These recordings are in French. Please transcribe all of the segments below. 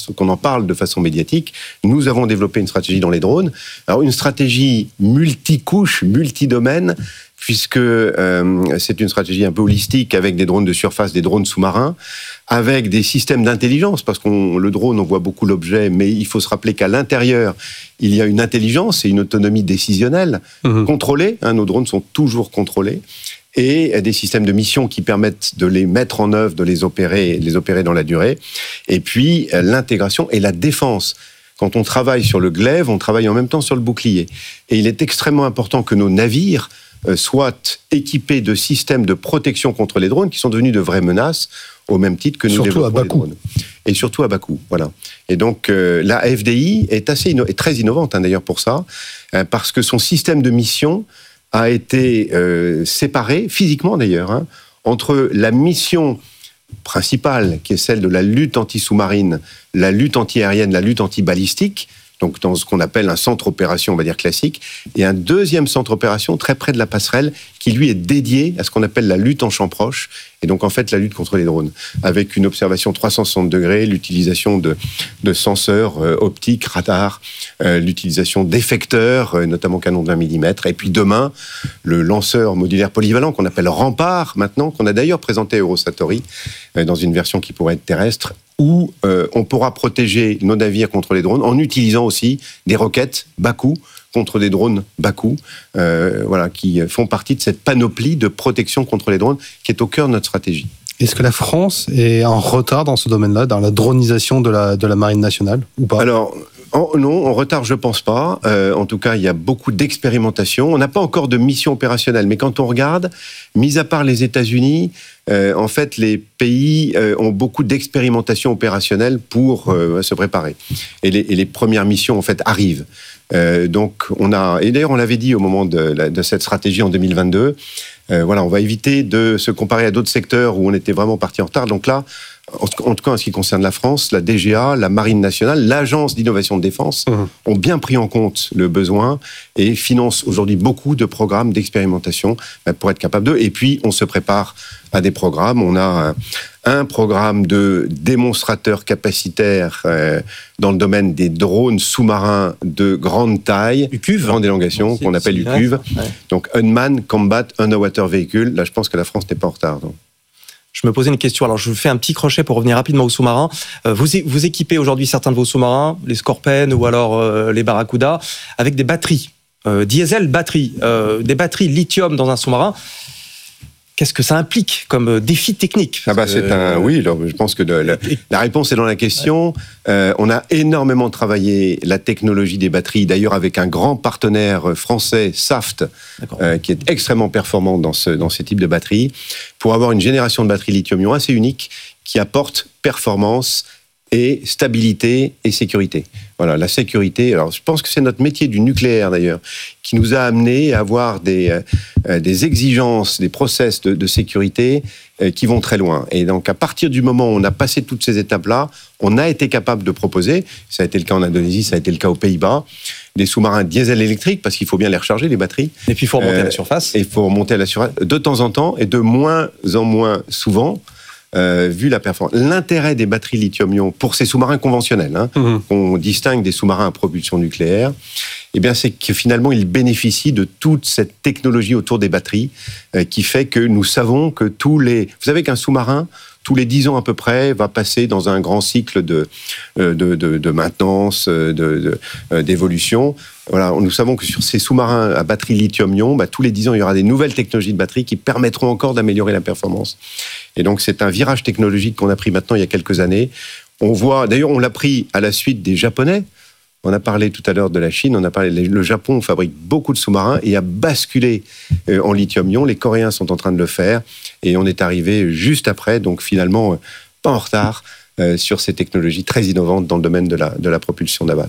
qu'on en parle de façon médiatique. Nous avons développé une stratégie dans les drones. Alors, une stratégie multicouche, multidomaine, puisque c'est une stratégie un peu holistique avec des drones de surface, des drones sous-marins, avec des systèmes d'intelligence, parce le drone, on voit beaucoup l'objet, mais il faut se rappeler qu'à l'intérieur, il y a une intelligence et une autonomie décisionnelle contrôlée. Nos drones sont toujours contrôlés. Et des systèmes de mission qui permettent de les mettre en œuvre, de les opérer dans la durée. Et puis, l'intégration et la défense. Quand on travaille sur le glaive, on travaille en même temps sur le bouclier. Et il est extrêmement important que nos navires soient équipés de systèmes de protection contre les drones qui sont devenus de vraies menaces, au même titre que nous développons les drones. Et surtout à bas coût, voilà. Et donc, la FDI est très innovante, d'ailleurs, pour ça, parce que son système de mission a été séparé, physiquement d'ailleurs, entre la mission principale, qui est celle de la lutte anti-sous-marine, la lutte anti-aérienne, la lutte anti-balistique, donc dans ce qu'on appelle un centre opération, on va dire classique, et un deuxième centre opération très près de la passerelle, qui lui est dédié à ce qu'on appelle la lutte en champ proche, et donc en fait la lutte contre les drones, avec une observation 360 degrés, l'utilisation de senseurs optiques, radars, l'utilisation d'effecteurs, notamment canon de 20 mm, et puis demain, le lanceur modulaire polyvalent qu'on appelle Rempart, maintenant, qu'on a d'ailleurs présenté à Eurosatory, dans une version qui pourrait être terrestre, où on pourra protéger nos navires contre les drones en utilisant aussi des roquettes bas coût contre des drones bas coût, qui font partie de cette panoplie de protection contre les drones qui est au cœur de notre stratégie. Est-ce que la France est en retard dans ce domaine-là, dans la dronisation de la marine nationale, ou pas ? Alors, non, en retard, je pense pas. En tout cas, il y a beaucoup d'expérimentation. On n'a pas encore de mission opérationnelle, mais quand on regarde, mis à part les États-Unis, en fait, les pays ont beaucoup d'expérimentation opérationnelle pour se préparer. Et les premières missions, en fait, arrivent. Donc, et d'ailleurs, on l'avait dit au moment de cette stratégie en 2022, on va éviter de se comparer à d'autres secteurs où on était vraiment parti en retard. Donc là, en tout cas, en ce qui concerne la France, la DGA, la Marine nationale, l'Agence d'innovation de défense ont bien pris en compte le besoin et financent aujourd'hui beaucoup de programmes d'expérimentation pour être capable d'eux. Et puis, on se prépare à des programmes. On a un programme de démonstrateurs capacitaires dans le domaine des drones sous-marins de grande taille, grande élongation, qu'on appelle UCUV. Ouais. Donc, Unmanned Combat Underwater Vehicle. Là, je pense que la France n'est pas en retard. Donc. Je me posais une question, alors je fais un petit crochet pour revenir rapidement aux sous-marins. Vous équipez aujourd'hui certains de vos sous-marins, les Scorpènes ou alors les Barracuda, avec des batteries, diesel batteries, des batteries lithium dans un sous-marin. Qu'est-ce que ça implique comme défi technique ? Oui, je pense que la réponse est dans la question. On a énormément travaillé la technologie des batteries, d'ailleurs avec un grand partenaire français, Saft, qui est extrêmement performant dans ce type de batterie, pour avoir une génération de batteries lithium-ion assez unique qui apporte performance et stabilité et sécurité. Voilà, la sécurité, alors je pense que c'est notre métier du nucléaire d'ailleurs, qui nous a amené à avoir des exigences, des process de sécurité qui vont très loin. Et donc à partir du moment où on a passé toutes ces étapes-là, on a été capable de proposer, ça a été le cas en Indonésie, ça a été le cas aux Pays-Bas, des sous-marins diesel électriques, parce qu'il faut bien les recharger, les batteries. Et puis il faut remonter à la surface. Et il faut remonter à la surface de temps en temps, et de moins en moins souvent, vu la performance. L'intérêt des batteries lithium-ion pour ces sous-marins conventionnels, qu'on distingue des sous-marins à propulsion nucléaire, c'est que finalement, ils bénéficient de toute cette technologie autour des batteries qui fait que nous savons que vous savez qu'un sous-marin, tous les 10 ans à peu près, va passer dans un grand cycle de maintenance, d'évolution. Voilà, nous savons que sur ces sous-marins à batterie lithium-ion, tous les 10 ans, il y aura des nouvelles technologies de batterie qui permettront encore d'améliorer la performance. Et donc, c'est un virage technologique qu'on a pris maintenant il y a quelques années. D'ailleurs, on l'a pris à la suite des Japonais. On a parlé tout à l'heure de la Chine, le Japon fabrique beaucoup de sous-marins et a basculé en lithium-ion. Les Coréens sont en train de le faire et on est arrivé juste après, donc finalement pas en retard sur ces technologies très innovantes dans le domaine de la propulsion navale.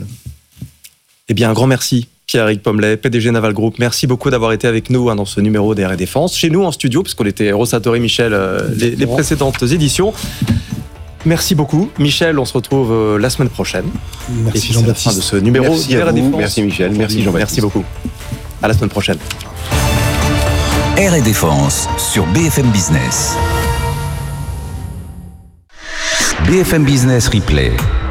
Eh bien, un grand merci, Pierre-Éric Pommelet, PDG Naval Group. Merci beaucoup d'avoir été avec nous dans ce numéro d'Air et Défense, chez nous en studio, puisqu'on était Eurosatory Michel les précédentes éditions. Merci beaucoup. Michel, on se retrouve la semaine prochaine. Merci Jean-Baptiste. C'est la fin de ce numéro d'Air et Défense. Merci Michel, merci Jean-Baptiste. Merci beaucoup. À la semaine prochaine. Air et Défense sur BFM Business. BFM Business Replay.